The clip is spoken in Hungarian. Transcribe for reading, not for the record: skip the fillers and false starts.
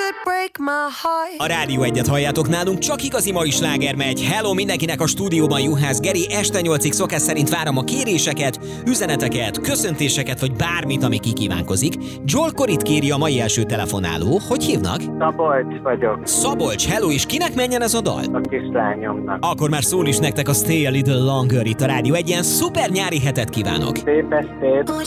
could break my heart. A Rádió Egyet halljátok, nálunk csak igazi mai sláger megy. Hello mindenkinek a stúdióban, Juhász Geri. Este 8-ig szokás szerint várom a kéréseket, üzeneteket, köszöntéseket, vagy bármit, ami kikívánkozik. Joel Corrit kéri a mai első telefonáló. Hogy hívnak? Szabolcs vagyok, Szabolcs, hello, és kinek menjen ez a dal? a kislányomnak. Akkor már szól is nektek a Stay a Little Longer itt a Rádió. Egy ilyen szuper nyári hetet kívánok. Szép estét!